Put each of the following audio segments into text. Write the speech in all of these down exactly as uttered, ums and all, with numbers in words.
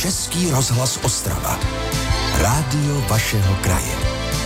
Český rozhlas Ostrava. Rádio vašeho kraje.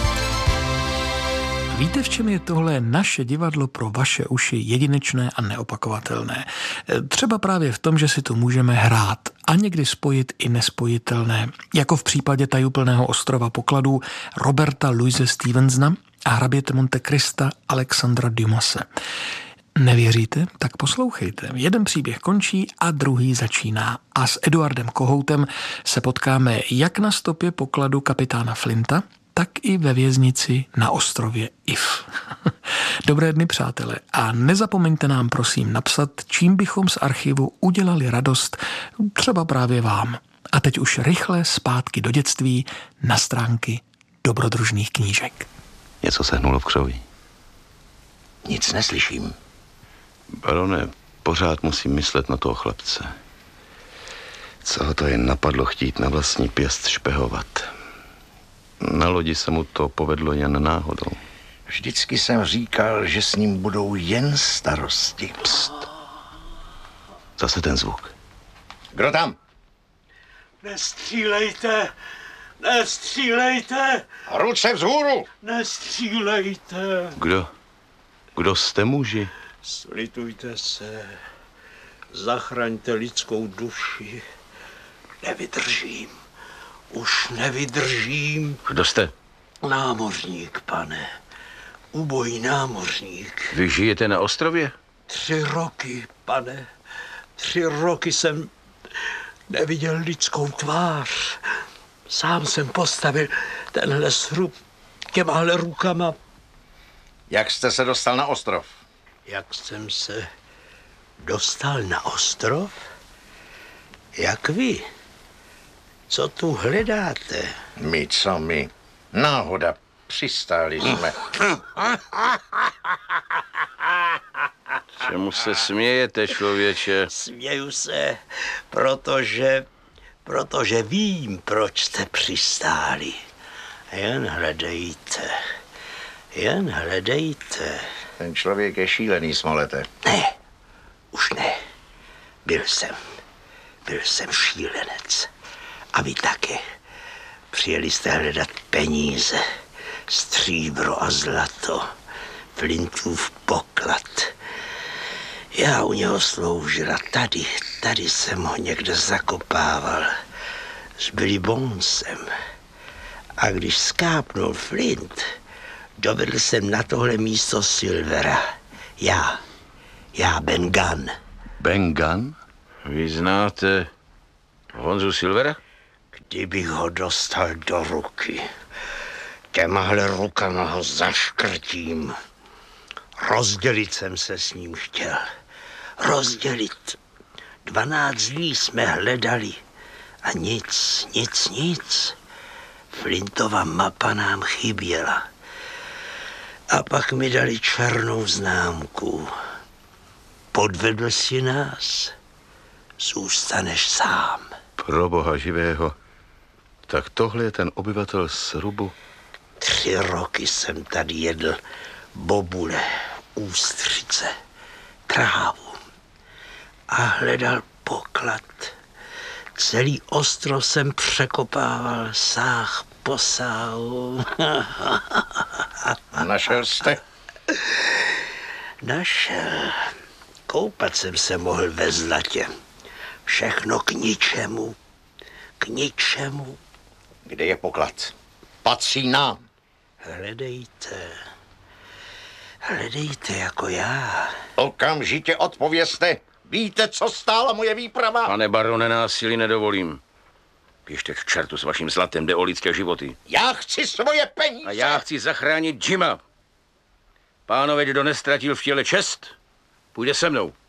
Víte, v čem je tohle naše divadlo pro vaše uši jedinečné a neopakovatelné? Třeba právě v tom, že si tu můžeme hrát a někdy spojit i nespojitelné, jako v případě tajuplného ostrova pokladů Roberta Louise Stevensona a hraběte Monte Crista Alexandra Dumase. Nevěříte? Tak poslouchejte. Jeden příběh končí a druhý začíná. A s Eduardem Kohoutem se potkáme jak na stopě pokladu kapitána Flinta, tak i ve věznici na ostrově If. Dobré dny, přátelé, a nezapomeňte nám prosím napsat, čím bychom z archivu udělali radost, třeba právě vám. A teď už rychle zpátky do dětství na stránky dobrodružných knížek. Něco se hnulo v křoví. Nic neslyším. Barone, pořád musím myslet na toho chlapce. Co ho to jen napadlo chtít na vlastní pěst špehovat. Na lodi se mu to povedlo jen náhodou. Vždycky jsem říkal, že s ním budou jen starosti. Pst. Zase ten zvuk. Kdo tam? Nestřílejte! Nestřílejte! Ruce vzhůru! Nestřílejte! Kdo? Kdo jste muži? Slitujte se. Zachraňte lidskou duši. Nevydržím. Už nevydržím. Kdo jste? Námořník, pane. Ubojný námořník. Vy žijete na ostrově? Tři roky, pane. Tři roky jsem neviděl lidskou tvář. Sám jsem postavil tenhle srub těmahle rukama. Jak jste se dostal na ostrov? Jak jsem se dostal na ostrov? Jak vy? Co tu hledáte? My, co my? Náhoda, přistáli jsme. Čemu se smějete, člověče? Směju se, protože, protože vím, proč jste přistáli. Jen hledejte, jen hledejte. Ten člověk je šílený, Smolete. Ne, už ne. Byl jsem, byl jsem šílenec. A vy taky. Přijeli jste hledat peníze, stříbro a zlato, Flintův poklad. Já u něho sloužil a tady, tady jsem ho někde zakopával s Billy Bonesem. A když skápnul Flint, dovedl jsem na tohle místo Silvera. Já, já Ben Gunn. Ben Gunn? Vy znáte Honzu Silvera? Kdybych ho dostal do ruky, těmahle rukama ho zaškrtím. Rozdělit jsem se s ním chtěl. Rozdělit. Dvanáct dní jsme hledali a nic, nic, nic. Flintova mapa nám chyběla. A pak mi dali černou známku. Podvedl si nás, zůstaneš sám. Pro boha živého. Tak tohle je ten obyvatel srubu. Tři roky jsem tady jedl bobule, ústřice, trávu a hledal poklad. Celý ostrov jsem překopával sáh po sáhu. Našel jste? Našel. Koupat jsem se mohl ve zlatě. Všechno k ničemu. K ničemu. Kde je poklad? Patří nám. Hledejte. Hledejte jako já. Okamžitě odpovězte. Víte, co stála moje výprava? Pane barone, násilí nedovolím. Běžte k čertu s vaším zlatem, jde o lidské životy. Já chci svoje peníze. A já chci zachránit Jima. Pánové, kdo nestratil v těle čest, půjde se mnou.